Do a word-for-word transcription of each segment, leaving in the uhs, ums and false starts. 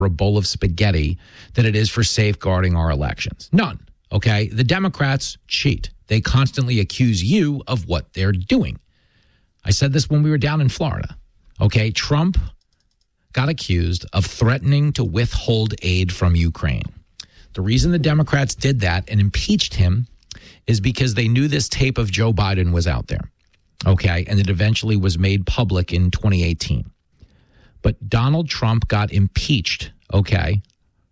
a bowl of spaghetti than it is for safeguarding our elections. None. Okay? The Democrats cheat. They constantly accuse you of what they're doing. I said this when we were down in Florida. Okay? Trump got accused of threatening to withhold aid from Ukraine. The reason the Democrats did that and impeached him is because they knew this tape of Joe Biden was out there. Okay? And it eventually was made public in twenty eighteen. But Donald Trump got impeached, okay,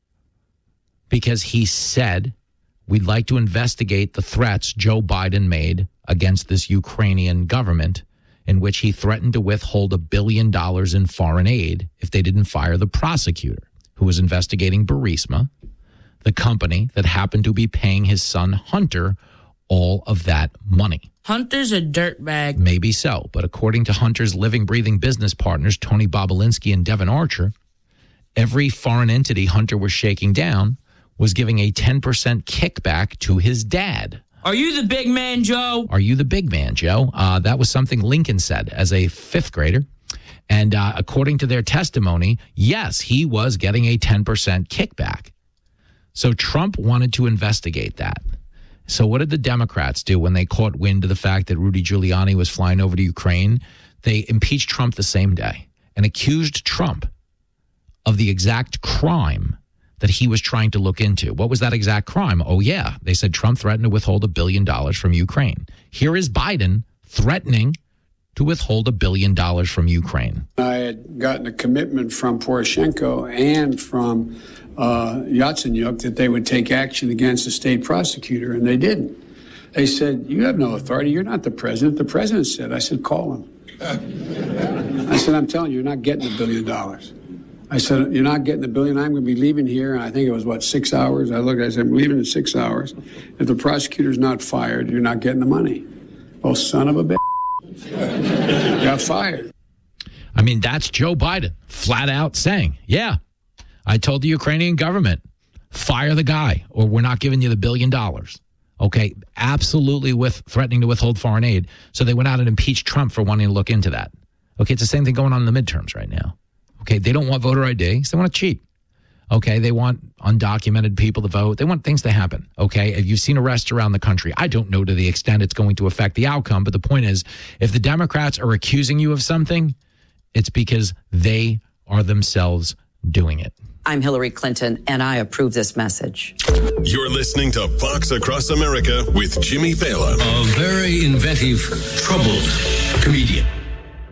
because he said, we'd like to investigate the threats Joe Biden made against this Ukrainian government, in which he threatened to withhold a billion dollars in foreign aid if they didn't fire the prosecutor who was investigating Burisma, the company that happened to be paying his son Hunter all of that money. Hunter's a dirtbag. Maybe so, but according to Hunter's living, breathing business partners, Tony Bobulinski and Devin Archer, every foreign entity Hunter was shaking down was giving a ten percent kickback to his dad. Are you the big man, Joe? Are you the big man, Joe? Uh, that was something Lincoln said as a fifth grader. And uh, according to their testimony, yes, he was getting a ten percent kickback. So Trump wanted to investigate that. So what did the Democrats do when they caught wind of the fact that Rudy Giuliani was flying over to Ukraine? They impeached Trump the same day and accused Trump of the exact crime that he was trying to look into. What was that exact crime? Oh, yeah. They said Trump threatened to withhold a billion dollars from Ukraine. Here is Biden threatening to withhold a billion dollars from Ukraine. I had gotten a commitment from Poroshenko and from uh, Yatsenyuk that they would take action against the state prosecutor, and they didn't. They said, you have no authority. You're not the president. The president said. I said, call him. I said, I'm telling you, you're not getting the billion dollars. I said, you're not getting the billion. I'm going to be leaving here. And I think it was, what, six hours? I looked, I said, I'm leaving in six hours. If the prosecutor's not fired, you're not getting the money. Oh, son of a bitch. Got fired. I mean, that's Joe Biden flat out saying, yeah, I told the Ukrainian government, fire the guy or we're not giving you the billion dollars. Okay, absolutely with threatening to withhold foreign aid. So they went out and impeached Trump for wanting to look into that. Okay, it's the same thing going on in the midterms right now. Okay, they don't want voter I D. So they want to cheat. Okay, they want undocumented people to vote. They want things to happen. Okay, if you've seen arrests around the country, I don't know to the extent it's going to affect the outcome. But the point is, if the Democrats are accusing you of something, it's because they are themselves doing it. I'm Hillary Clinton, and I approve this message. You're listening to Fox Across America with Jimmy Fallon. A very inventive, troubled comedian.